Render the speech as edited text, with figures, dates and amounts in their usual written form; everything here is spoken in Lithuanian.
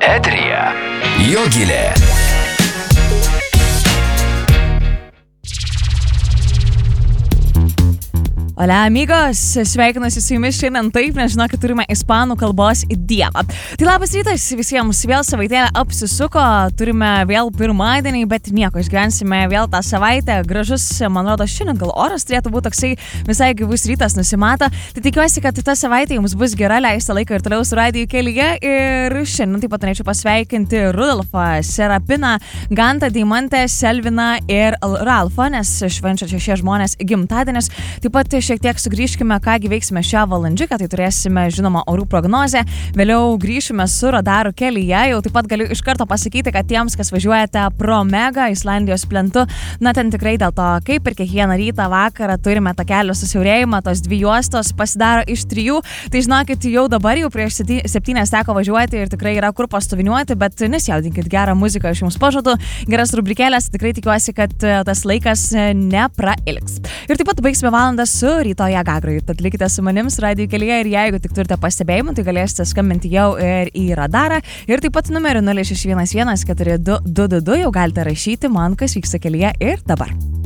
Eteryje Jogilė. Hola amigos, sveikinuosi su jumis šiandien taip, nes žinau, kad turime ispanų kalbos dievą. Tai labas rytas visiems, vėl savaitėlė apsisuko, turime vėl pirmadienį, bet nieko, išgyvensime vėl tą savaitę, gražus, man rodo, šiandien gal oras turėtų būti toksai visai gyvus rytas nusimato, tai tikiuosi, kad ta savaitė jums bus gera, leisti laiką ir toliau su Radiju kelyje ir šiandien taip pat norėčiau pasveikinti Rudolfą, Serapiną, Gantą, Deimantę, Selviną ir Ralfą, nes švenčia šie žmonės gimtadienis. Taip pat šiek tiek sugrįžkime, kągi veiksime šią valandžiuką, tai turėsime, žinoma, orų prognozę, vėliau grįšime su radaru kelyje, jau taip pat galiu iš karto pasakyti, kad tiems, kas važiuojate pro Megą, Islandijos plentu, na ten tikrai dėl to, kaip ir kiekvieną rytą vakarą turime tą kelio susiaurėjimą, tos 2 juostos pasidaro iš 3, tai žinokit, jau dabar jau prieš 7 teko važiuoti ir tikrai yra kur pastoviniuoti, bet nesijaudinkit, gerą muziką aš jums pažadu, geras rubrikėlės, tikrai tikiuosi, kad tas laikas neprailgs. Ir taip pat baigsime valandą su Rytoje Gagrui. Tad likite su manim su Radiju kelyje ir jeigu tik turite pastebėjimų, tai galėsite skambinti jau ir į radarą. Ir taip pat numeriu 0611 4222 jau galite rašyti man, kas vyksta kelyje ir dabar.